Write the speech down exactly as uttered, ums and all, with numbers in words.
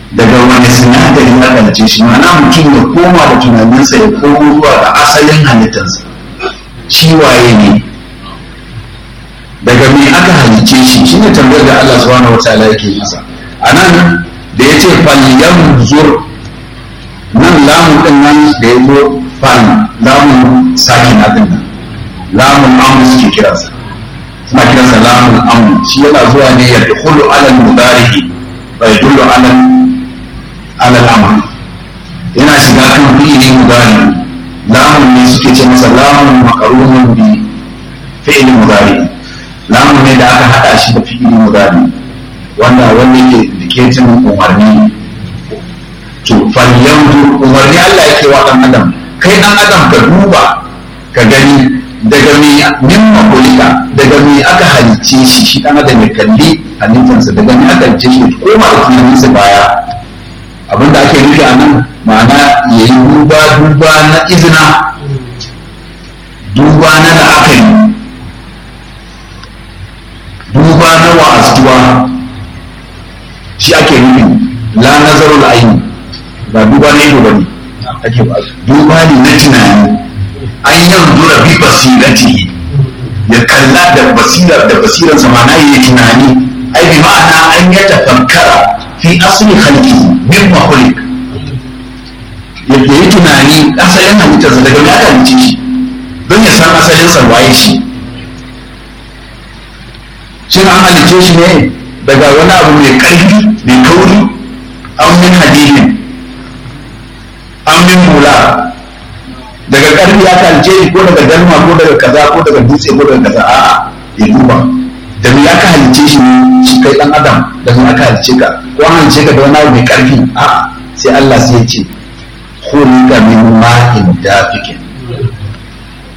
daga wani sinadari aka halice shi, ma'ana mutum ya koma da tunaninsa ya komo zuwa ga asalin halittarsa, shi waye ne, daga me aka halice shi, shi ne tambayar da Allah subhanahu wataala yake masa a nan da ya ce falyanzur, nan lamun din nan da ya zo fal lamun sakin abin nan lamun amr suke kiransa, suna kiransa lamun amr, shi yana zuwa ne ya dukulu alal mudarihi bai dullu alal alal amr, yana shiga kan fi'ili mudari, lamun ne suke ce masa lamun maqrunun bi fi'ili mudari, lamun ne da aka hada shi da fi'ili mudari wanda wanda yake diketin umarni. To falyanzur umarni Allah yake wa dan adam, kai dan adam ka duba ka gani daga me min makulika, daga me aka halice shi, shi dan adam ya kalli halittarsa, daga me aka halice shi ko ma da tunaninsa baya. Abinda ake nufi a nan ma'ana ya yi duba duba na izina, duba na la'akari, duba na wa'azuwa, shi ake nufi la nazarul aini, ba duba na ido bane ake ba, duba ne na tunani, an yanzu da bi basirati, ya kalla da basira da basiransa, ma'ana yayi tunani, ai bi ma'ana an ya tafakkara fi asli khalqi min makhluq, yake yi tunani asalin halittarsa daga me aka halice shi, don ya san asalin sa waye shi. Shin an halice shi ne daga wani abu mai ƙarfi mai kauri, an min hadidin, an min hula, daga ƙarfi aka halice shi ko daga dalma ko daga kaza ko daga dutse ko daga kaza, a'a ya duba da me aka halice shi shi kai dan adam, da me aka halice ka, ko an halice ka da wani abu mai ƙarfi, a'a sai Allah sai ya ce khuliqa min ma'in dafiqin,